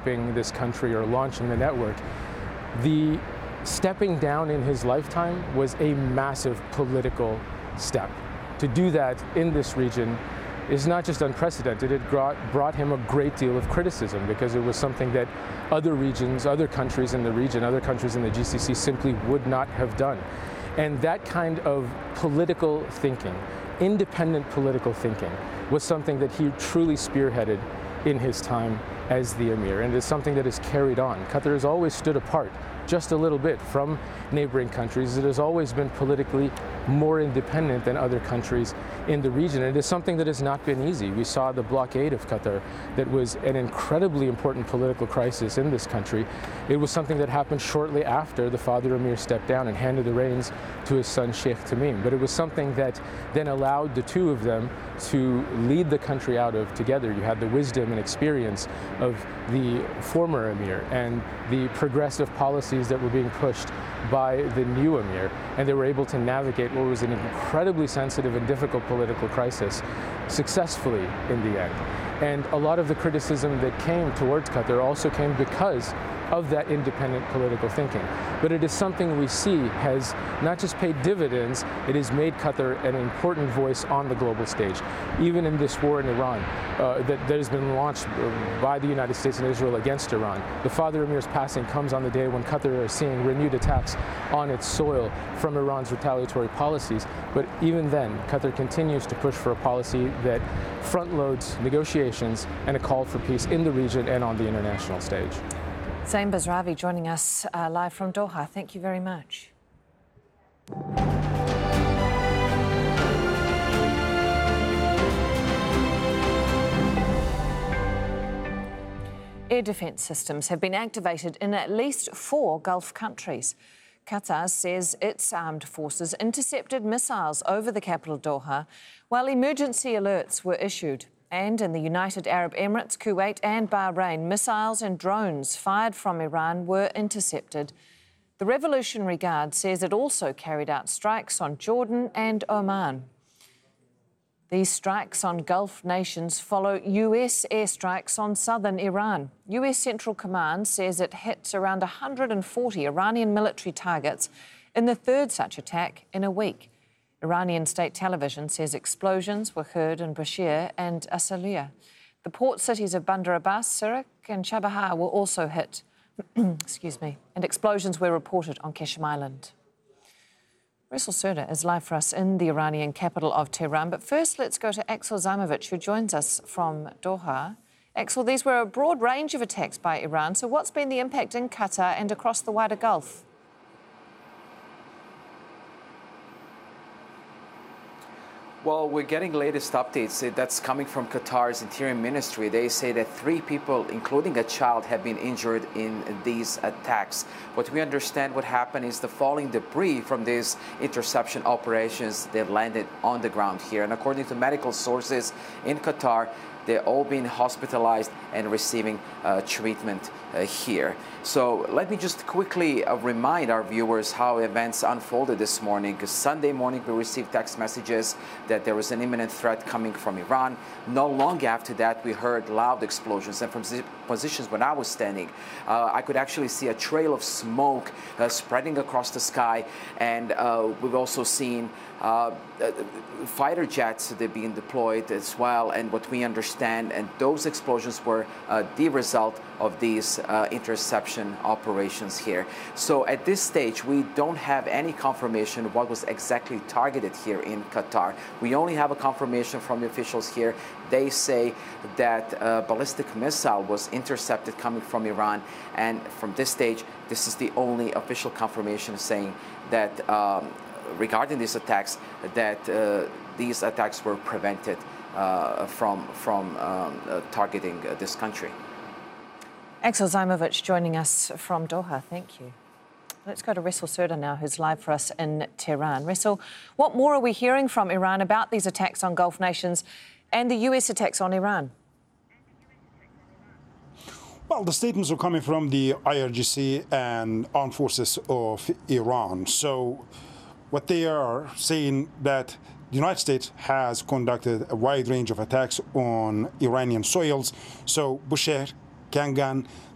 developing this country or launching the network, the stepping down in his lifetime was a massive political step. To do that in this region is not just unprecedented, it brought him a great deal of criticism because it was something that other regions, other countries in the region, other countries in the GCC simply would not have done. And that kind of political thinking, independent political thinking, was something that he truly spearheaded in his time as the emir, and it's something that is carried on. Qatar has always stood apart just a little bit from neighboring countries. It has always been politically more independent than other countries in the region. And it is something that has not been easy. We saw the blockade of Qatar that was an incredibly important political crisis in this country. It was something that happened shortly after the father emir stepped down and handed the reins to his son Sheikh Tamim. But it was something that then allowed the two of them to lead the country out of together. You had the wisdom and experience of the former emir and the progressive policies that were being pushed by the new emir, and they were able to navigate what was an incredibly sensitive and difficult political crisis successfully in the end. And a lot of the criticism that came towards Qatar also came because of that independent political thinking. But it is something we see has not just paid dividends, it has made Qatar an important voice on the global stage. Even in this war in Iran that has been launched by the United States and Israel against Iran, the father emir's passing comes on the day when Qatar is seeing renewed attacks on its soil from Iran's retaliatory policies. But even then, Qatar continues to push for a policy that front-loads negotiations and a call for peace in the region and on the international stage. Zain Bazravi joining us live from Doha. Thank you very much. Air defence systems have been activated in at least 4 Gulf countries. Qatar says its armed forces intercepted missiles over the capital Doha, while emergency alerts were issued. And in the United Arab Emirates, Kuwait and Bahrain, missiles and drones fired from Iran were intercepted. The Revolutionary Guard says it also carried out strikes on Jordan and Oman. These strikes on Gulf nations follow US airstrikes on southern Iran. US Central Command says it hit around 140 Iranian military targets in the third such attack in a week. Iranian state television says explosions were heard in Bushehr and Asaliya. The port cities of Bandar Abbas, Sirak and Chabahar were also hit. Excuse me. And explosions were reported on Qeshm Island. Ressel Serda is live for us in the Iranian capital of Tehran. But first, let's go to Axel Zaimovic, who joins us from Doha. Axel, these were a broad range of attacks by Iran. So what's been the impact in Qatar and across the wider Gulf? Well, we're getting latest updates that's coming from Qatar's Interior Ministry. They say that 3 people, including a child, have been injured in these attacks. What we understand what happened is the falling debris from these interception operations, they landed on the ground here. And according to medical sources in Qatar, they're all being hospitalized and receiving treatment here. So let me just quickly remind our viewers how events unfolded this morning. Sunday morning, we received text messages that there was an imminent threat coming from Iran. Not long after that, we heard loud explosions. And from positions when I was standing, I could actually see a trail of smoke spreading across the sky. And we've also seen fighter jets that are being deployed as well. And what we understand, and those explosions were the result of these interception operations here. So at this stage, we don't have any confirmation of what was exactly targeted here in Qatar. We only have a confirmation from the officials here. They say that a ballistic missile was intercepted coming from Iran. And from this stage, this is the only official confirmation saying that regarding these attacks, that these attacks were prevented from targeting this country. Axel Zaimovic joining us from Doha. Thank you. Let's go to Ressel Serda now, who's live for us in Tehran. Ressel, what more are we hearing from Iran about these attacks on Gulf nations and the US attacks on Iran? Well, the statements are coming from the IRGC and armed forces of Iran. So what they are saying that the United States has conducted a wide range of attacks on Iranian soils. So Bushehr, Kangan,